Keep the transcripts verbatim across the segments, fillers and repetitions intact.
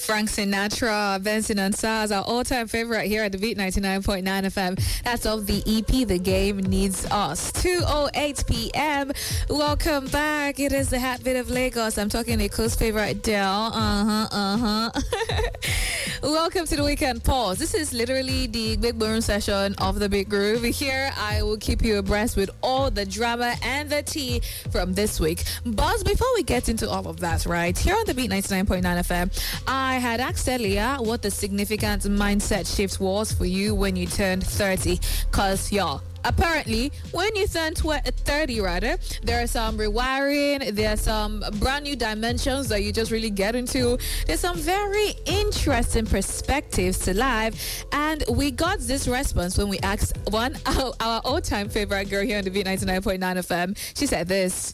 Frank Sinatra, Benson and Sars, our all-time favorite here at the Beat ninety-nine point nine F M. That's of the E P, The Game Needs Us. two oh eight p.m. Welcome back. It is the Heartbeat of Lagos. I'm talking to Coast favorite Dell. Uh-huh, uh-huh. Welcome to the Weekend Pause. This is literally the Big Boom session of the Big Groove. Here, I will keep you abreast with all the drama and the tea from this week. But before we get into all of that, right, here on the Beat ninety-nine point nine F M, I had asked earlier what the significant mindset shift was for you when you turned thirty. Because, y'all, apparently, when you turn thirty, rather, there are some rewiring, there are some brand new dimensions that you just really get into. There's some very interesting perspectives to life. And we got this response when we asked one, our, our all-time favorite girl here on the Beat ninety-nine point nine F M. She said this.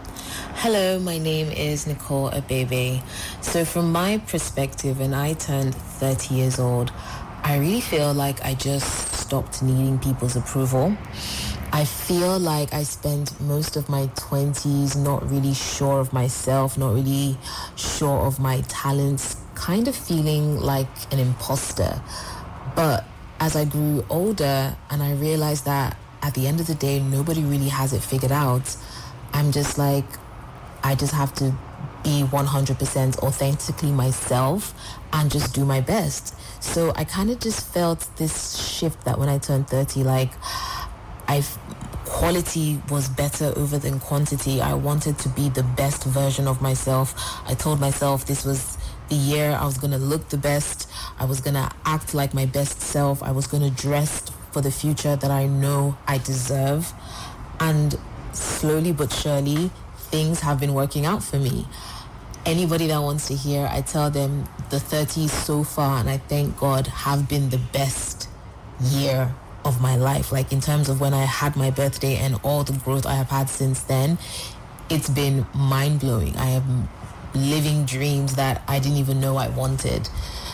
Hello, my name is Nicole Abebe. So from my perspective, when I turned thirty years old, I really feel like I just stopped needing people's approval. I feel like I spent most of my twenties not really sure of myself, not really sure of my talents, kind of feeling like an imposter. But as I grew older and I realized that at the end of the day, nobody really has it figured out, I'm just like, I just have to be one hundred percent authentically myself and just do my best. So I kind of just felt this shift that when I turned thirty, like I've quality was better over than quantity. I wanted to be the best version of myself. I told myself this was the year I was going to look the best. I was going to act like my best self. I was going to dress for the future that I know I deserve. And slowly but surely, things have been working out for me. Anybody that wants to hear, I tell them the thirties so far, and I thank God, have been the best year of my life. Like in terms of when I had my birthday and all the growth I have had since then, it's been mind-blowing. I am living dreams that I didn't even know I wanted.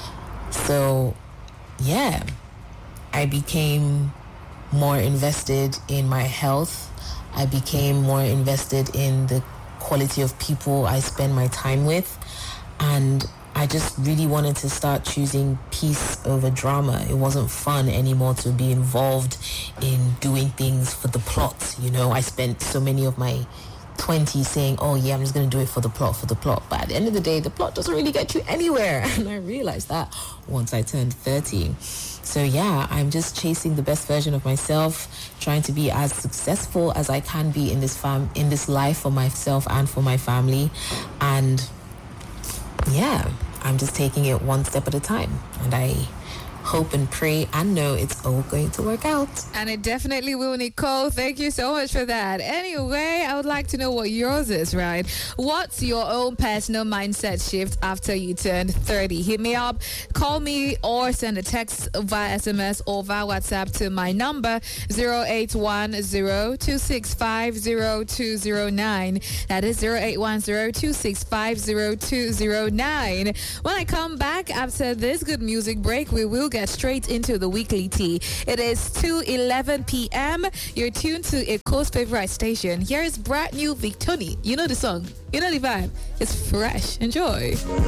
So, yeah, I became more invested in my health. I became more invested in the quality of people I spend my time with, and I just really wanted to start choosing peace over drama. It wasn't fun anymore to be involved in doing things for the plot. You know, I spent so many of my twenties saying, oh yeah, I'm just going to do it for the plot, for the plot. But at the end of the day, the plot doesn't really get you anywhere. And I realized that once I turned thirty. So yeah, I'm just chasing the best version of myself, trying to be as successful as I can be in this fam- in this life for myself and for my family. And yeah, I'm just taking it one step at a time. And I hope and pray and know it's all going to work out. And it definitely will, Nicole. Thank you so much for that. Anyway, I would like to know what yours is, right? What's your own personal mindset shift after you turned thirty? Hit me up, call me, or send a text via S M S or via WhatsApp to my number zero eight one zero two six five zero two zero nine. That is zero eight one zero two six five zero two zero nine. When I come back after this good music break, we will get straight into the weekly tea. It is two eleven p.m. You're tuned to a Coast favorite station. Here is brand new Victoni. You know the song. You know the vibe. It's fresh. Enjoy.